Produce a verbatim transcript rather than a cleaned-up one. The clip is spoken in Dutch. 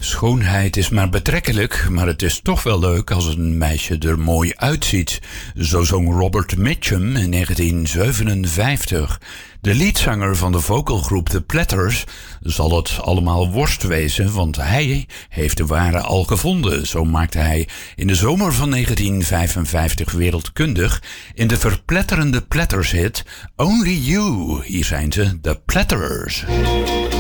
Schoonheid is maar betrekkelijk, maar het is toch wel leuk als een meisje er mooi uitziet. Zo zong Robert Mitchum in negentien zevenenvijftig. De leadzanger van de vocalgroep The Platters zal het allemaal worst wezen, want hij heeft de ware al gevonden. Zo maakte hij in de zomer van negentien vijfenvijftig wereldkundig in de verpletterende Platters-hit Only You. Hier zijn ze, The Platters.